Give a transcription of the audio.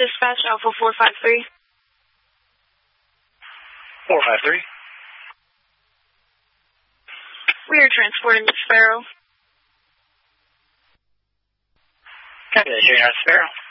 Dispatch Alpha 453. 453. We are transporting the Sparrow. Copy that, Sierra Sparrow.